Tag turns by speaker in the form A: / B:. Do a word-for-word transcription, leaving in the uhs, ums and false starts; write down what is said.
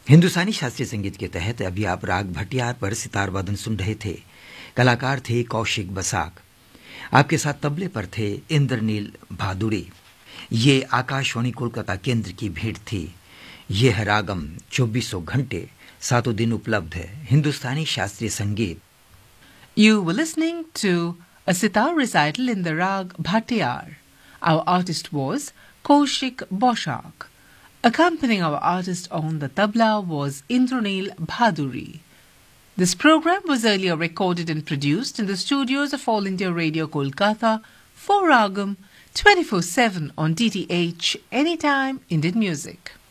A: हिंदुस्तानी शास्त्रीय संगीत के तहत अभी आप राग भटियार पर सितार वादन सुन रहे थे। कलाकार थे कौशिक बसाक। आपके साथ तबले पर थे इंद्रनील भादुड़ी। ये आकाशवाणी कोलकाता केंद्र की भेंट थी। ये है रागम, चौबीसों घंटे सातों दिन उपलब्ध है हिंदुस्तानी शास्त्रीय संगीत।
B: You were listening to a sitar recital in the rag Bhattiyar. Our artist was Kaushik Boshak. Accompanying our artist on the tabla was Indranil Bhaduri. This program was earlier recorded and produced in the studios of All India Radio Kolkata for Ragam twenty-four seven on D T H Anytime Indian Music.